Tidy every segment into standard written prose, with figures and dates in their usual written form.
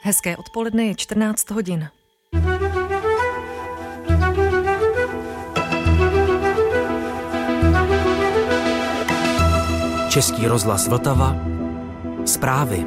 Hezké odpoledne, je 14 hodin. Český rozhlas Vltava. Zprávy.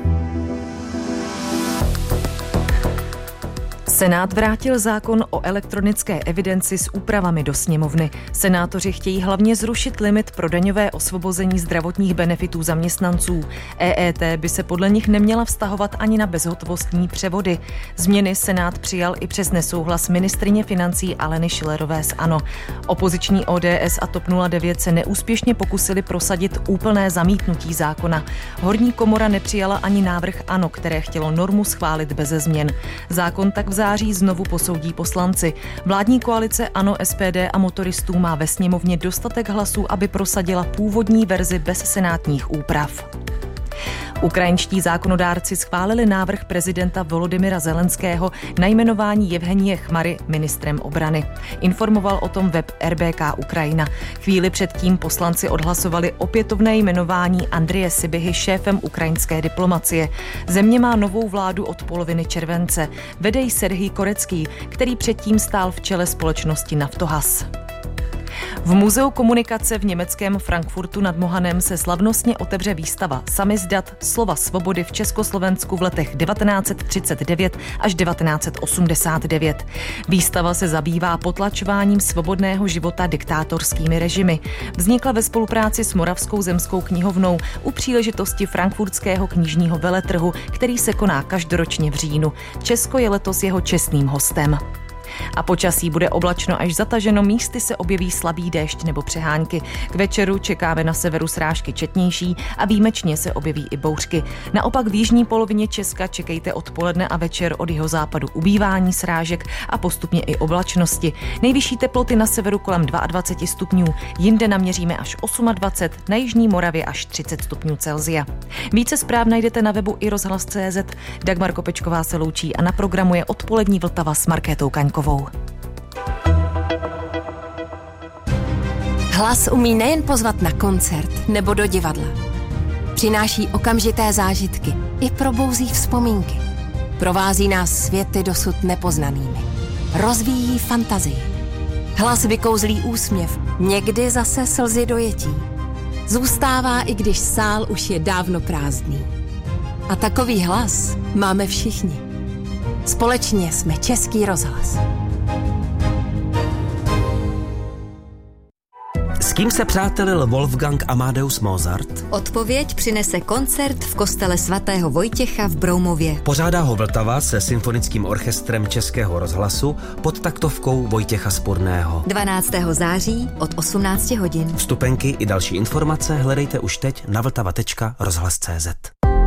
Senát vrátil zákon o elektronické evidenci s úpravami do sněmovny. Senátoři chtějí hlavně zrušit limit pro daňové osvobození zdravotních benefitů zaměstnanců. EET by se podle nich neměla vztahovat ani na bezhotovostní převody. Změny Senát přijal i přes nesouhlas ministryně financí Aleny Schillerové z ANO. Opoziční ODS a TOP 09 se neúspěšně pokusili prosadit úplné zamítnutí zákona. Horní komora nepřijala ani návrh ANO, které chtělo normu schválit beze změn. Zákon tak v září znovu posoudí poslanci. Vládní koalice ANO, SPD a motoristů má ve sněmovně dostatek hlasů, aby prosadila původní verzi bez senátních úprav. Ukrajinští zákonodárci schválili návrh prezidenta Volodymyra Zelenského na jmenování Jevhenije Chmary ministrem obrany. Informoval o tom web RBK Ukrajina. Chvíli předtím poslanci odhlasovali opětovné jmenování Andreje Sybihy šéfem ukrajinské diplomacie. Země má novou vládu od poloviny července. Vede ji Serhij Korecký, který předtím stál v čele společnosti Naftohaz. V Muzeu komunikace v německém Frankfurtu nad Mohanem se slavnostně otevře výstava Samizdat slova svobody v Československu v letech 1939 až 1989. Výstava se zabývá potlačováním svobodného života diktátorskými režimy. Vznikla ve spolupráci s Moravskou zemskou knihovnou u příležitosti frankfurtského knižního veletrhu, který se koná každoročně v říjnu. Česko je letos jeho čestným hostem. A počasí bude oblačno až zataženo, místy se objeví slabý déšť nebo přehánky. K večeru čekáme na severu srážky četnější a výjimečně se objeví i bouřky. Naopak v jižní polovině Česka čekejte odpoledne a večer od jihozápadu ubývání srážek a postupně i oblačnosti. Nejvyšší teploty na severu kolem 22 stupňů, jinde naměříme až 28, na jižní Moravě až 30 stupňů Celsia. Více zpráv najdete na webu i rozhlas.cz. Dagmar Kopečková se loučí a na programu je odpolední Vltava s Markétou Kaňkovou. Hlas umí nejen pozvat na koncert nebo do divadla. Přináší okamžité zážitky i probouzí vzpomínky. Provází nás světy dosud nepoznanými. Rozvíjí fantazii. Hlas vykouzlí úsměv, někdy zase slzy dojetí. Zůstává, i když sál už je dávno prázdný. A takový hlas máme všichni. Společně jsme Český rozhlas. S kým se přátelil Wolfgang Amadeus Mozart? Odpověď přinese koncert v kostele svatého Vojtěcha v Broumově. Pořádá ho Vltava se symfonickým orchestrem Českého rozhlasu pod taktovkou Vojtěcha Spurného. 12. září od 18 hodin. Vstupenky i další informace hledejte už teď na vltava.rozhlas.cz.